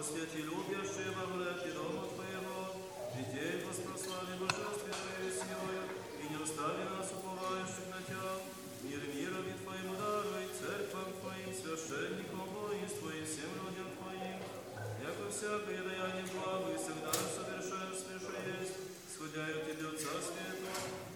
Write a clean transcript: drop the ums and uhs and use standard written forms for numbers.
святи любящие во влеке дома Твоего, детей воспрослави божестве Твоей силою, и не остави нас, уповающих на Тя. Мир мирови Твоему даруй, церквам Твоим, священникам, воинству и всем людям Твоим, яко всякое даяние благо и всегда совершенствуешь есть, сходя от Тебя Отца Святого,